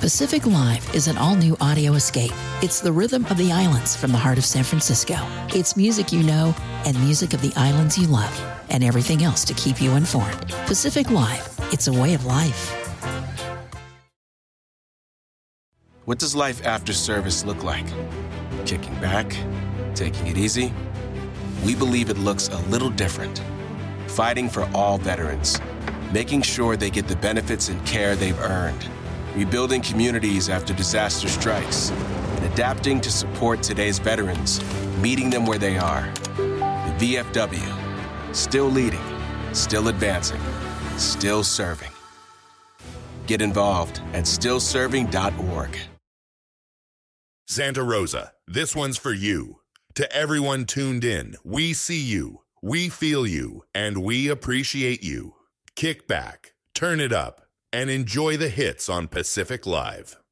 Pacific Live is an all-new audio escape. It's the rhythm of the islands from the heart of San Francisco. It's music you know and music of the islands you love, and everything else to keep you informed. Pacific Live, it's a way of life. What does life after service look like? Kicking back? Taking it easy? We believe it looks a little different. Fighting for all veterans. Making sure they get the benefits and care they've earned. Rebuilding communities after disaster strikes. And adapting to support today's veterans. Meeting them where they are. The VFW. Still leading. Still advancing. Still serving. Get involved at stillserving.org. Santa Rosa, this one's for you. To everyone tuned in, we see you, we feel you, and we appreciate you. Kick back, turn it up, and enjoy the hits on Pacific Live.